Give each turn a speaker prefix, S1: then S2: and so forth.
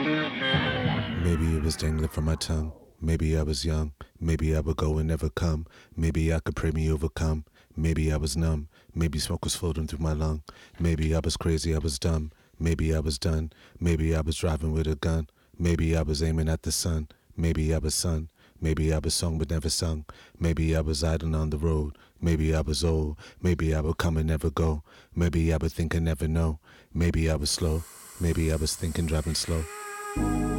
S1: Maybe it was dangling from my tongue. Maybe I was young. Maybe I would go and never come. Maybe I could pray me overcome. Maybe I was numb. Maybe smoke was floating through my lung. Maybe I was crazy, I was dumb. Maybe I was done. Maybe I was driving with a gun. Maybe I was aiming at the sun. Maybe I was sun. Maybe I was sung but never sung. Maybe I was idling on the road. Maybe I was old. Maybe I would come and never go. Maybe I would think and never know. Maybe I was slow. Maybe I was thinking driving slow.